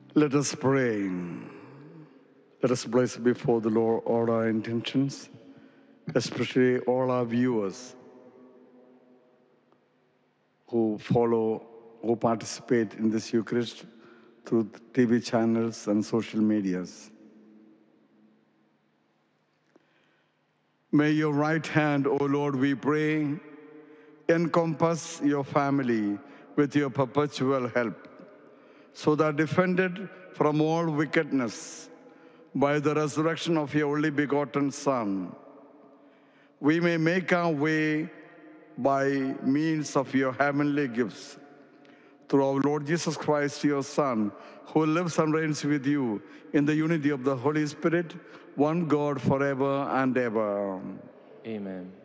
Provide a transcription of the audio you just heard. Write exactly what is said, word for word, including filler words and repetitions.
Let us pray. Let us place before the Lord all our intentions, especially all our viewers who follow, who participate in this Eucharist through T V channels and social medias. May your right hand, O Lord, we pray, encompass your family with your perpetual help, so that defended from all wickedness by the resurrection of your only begotten Son, we may make our way by means of your heavenly gifts through our Lord Jesus Christ, your Son, who lives and reigns with you in the unity of the Holy Spirit, one God forever and ever. Amen.